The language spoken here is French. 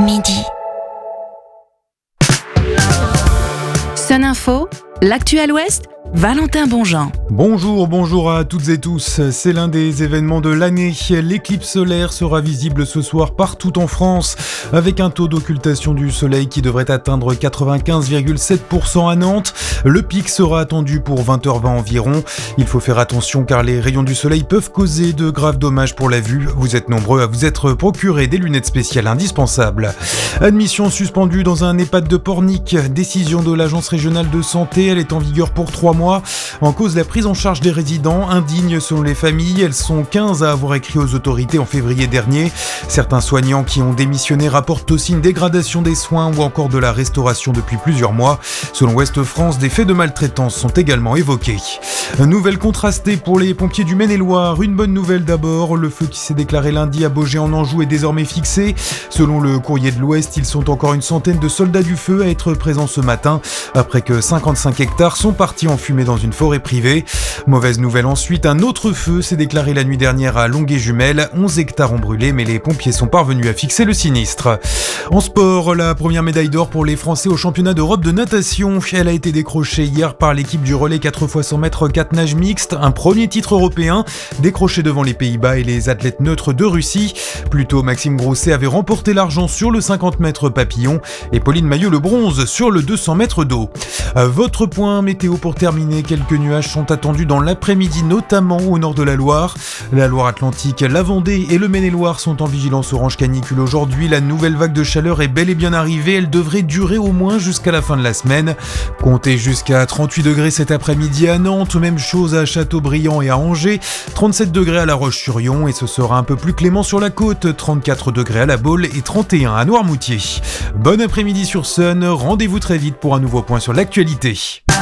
midi. Sun Info, l'actu à l'Ouest, Valentin Bonjean. Bonjour à toutes et tous. C'est l'un des événements de l'année. L'éclipse solaire sera visible ce soir partout en France, avec un taux d'occultation du soleil qui devrait atteindre 95,7% à Nantes. Le pic sera attendu pour 20h20 environ. Il faut faire attention car les rayons du soleil peuvent causer de graves dommages pour la vue. Vous êtes nombreux à vous être procuré des lunettes spéciales indispensables. Admission suspendue dans un EHPAD de Pornic. Décision de l'Agence régionale de santé. Elle est en vigueur pour 3 mois. En cause la prise en charge des résidents, indignes selon les familles. Elles sont 15 à avoir écrit aux autorités en février dernier. Certains soignants qui ont démissionné rapportent aussi une dégradation des soins ou encore de la restauration depuis plusieurs mois. Selon Ouest France, des faits de maltraitance sont également évoqués. Nouvelle contrastée pour les pompiers du Maine-et-Loire. Une bonne nouvelle d'abord, le feu qui s'est déclaré lundi à Baugé en Anjou est désormais fixé. Selon le Courrier de l'Ouest, ils sont encore une centaine de soldats du feu à être présents ce matin, après que 55 hectares sont partis en fumée dans une forêt privée. Mauvaise nouvelle ensuite, un autre feu s'est déclaré la nuit dernière à Longué-Jumelles. 11 hectares ont brûlé, mais les pompiers sont parvenus à fixer le sinistre. En sport, la première médaille d'or pour les Français au championnat d'Europe de natation. Elle a été décrochée hier par l'équipe du relais 4x100 mètres 4 nages mixte. Un premier titre européen, décroché devant les Pays-Bas et les athlètes neutres de Russie. Plus tôt, Maxime Grousset avait remporté l'argent sur le 50 mètres papillon et Pauline Maillot le bronze sur le 200 mètres d'eau. Votre point météo pour terminer, quelques nuages sont attendus dans l'après-midi, notamment au nord de la Loire. La Loire-Atlantique, la Vendée et le Maine-et-Loire sont en vigilance orange canicule aujourd'hui. La nouvelle vague de chaleur est bel et bien arrivée. Elle devrait durer au moins jusqu'à la fin de la semaine. Comptez jusqu'à 38 degrés cet après-midi à Nantes, même chose à Châteaubriand et à Angers, 37 degrés à La Roche-sur-Yon et ce sera un peu plus clément sur la côte, 34 degrés à La Baule et 31 à Noirmoutier. Bon après-midi sur Sun, rendez-vous très vite pour un nouveau point sur l'actualité.